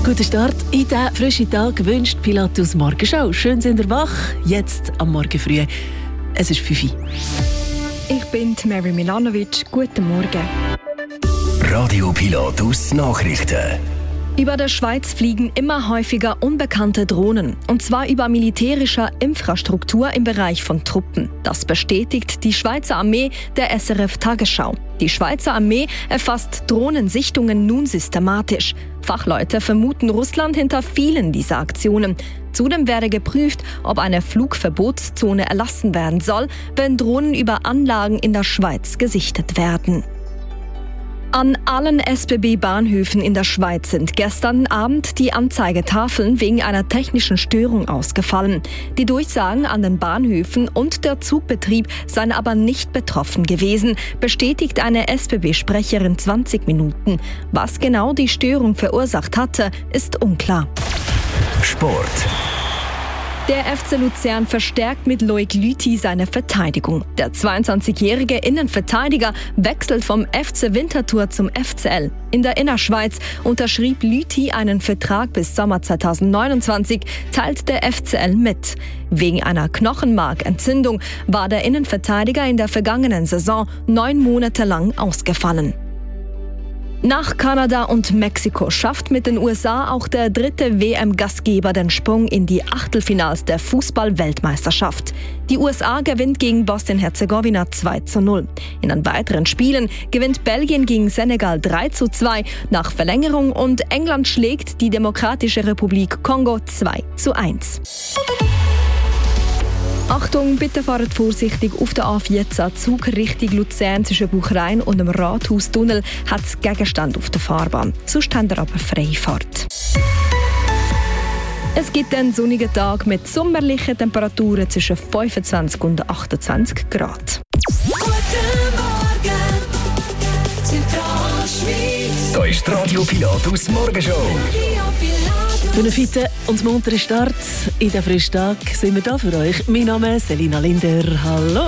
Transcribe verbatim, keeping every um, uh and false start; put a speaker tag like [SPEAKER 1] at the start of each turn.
[SPEAKER 1] Guten Start in diesen frischen Tag wünscht Pilatus Morgenschau. Schön sind ihr wach, jetzt am Morgen früh. Es ist fünf Uhr.
[SPEAKER 2] Ich bin Mary Milanovic. Guten Morgen.
[SPEAKER 3] Radio Pilatus Nachrichten.
[SPEAKER 2] Über der Schweiz fliegen immer häufiger unbekannte Drohnen. Und zwar über militärischer Infrastruktur im Bereich von Truppen. Das bestätigt die Schweizer Armee der S R F Tagesschau. Die Schweizer Armee erfasst Drohnensichtungen nun systematisch. Fachleute vermuten Russland hinter vielen dieser Aktionen. Zudem werde geprüft, ob eine Flugverbotszone erlassen werden soll, wenn Drohnen über Anlagen in der Schweiz gesichtet werden. An allen S B B-Bahnhöfen in der Schweiz sind gestern Abend die Anzeigetafeln wegen einer technischen Störung ausgefallen. Die Durchsagen an den Bahnhöfen und der Zugbetrieb seien aber nicht betroffen gewesen, bestätigt eine S B B-Sprecherin zwanzig Minuten. Was genau die Störung verursacht hatte, ist unklar.
[SPEAKER 3] Sport.
[SPEAKER 2] Der F C Luzern verstärkt mit Loic Lüthi seine Verteidigung. Der zweiundzwanzigjährige Innenverteidiger wechselt vom F C Winterthur zum F C L. In der Innerschweiz unterschrieb Lüthi einen Vertrag bis Sommer zweitausendneunundzwanzig, teilt der F C L mit. Wegen einer Knochenmarkentzündung war der Innenverteidiger in der vergangenen Saison neun Monate lang ausgefallen. Nach Kanada und Mexiko schafft mit den U S A auch der dritte W M-Gastgeber den Sprung in die Achtelfinals der Fußball-Weltmeisterschaft. Die U S A gewinnt gegen Bosnien-Herzegowina zwei zu null. In den weiteren Spielen gewinnt Belgien gegen Senegal drei zu zwei nach Verlängerung und England schlägt die Demokratische Republik Kongo zwei zu eins. Achtung, bitte fahrt vorsichtig auf der A vierzehn, Zug Richtung Luzern zwischen Buchrein und dem Rathaustunnel hat es Gegenstand auf der Fahrbahn. Sonst habt ihr aber Freifahrt. Es gibt einen sonnigen Tag mit sommerlichen Temperaturen zwischen fünfundzwanzig und achtundzwanzig Grad.
[SPEAKER 4] Guten Morgen, Zentralschweiz.
[SPEAKER 3] Da ist die Radio Pilatus Morgenschau.
[SPEAKER 1] Für einen fitten und munteren Start in den frischen Tag sind wir da für euch. Mein Name ist Selina Linder. Hallo.